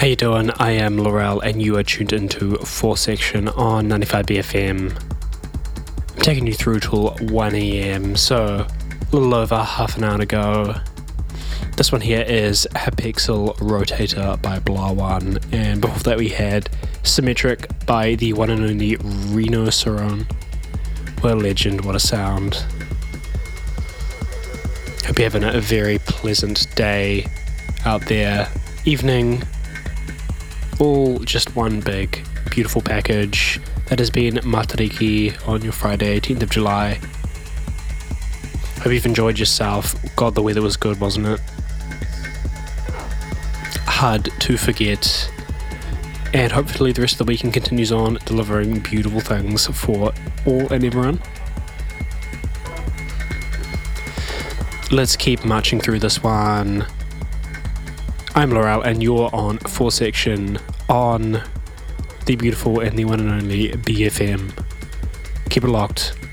How you doing? I am Laurel and you are tuned into 4 Section on 95BFM. I'm taking you through till 1am, so a little over half an hour to go. This one here is Hapexel Rotator by Blah1, and before that we had Symmetric by the one and only Reno Cerrone. What a legend, what a sound. Hope you're having a very pleasant day out there, evening, all just one big beautiful package that has been Matariki on your Friday 18th of July. Hope you've enjoyed yourself. God, the weather was good, wasn't it? Hard to forget. And hopefully the rest of the weekend continues on delivering beautiful things for all and everyone. Let's keep marching through this one. I'm Laurel and you're on 4 Section on the beautiful and the one and only BFM. Keep it locked.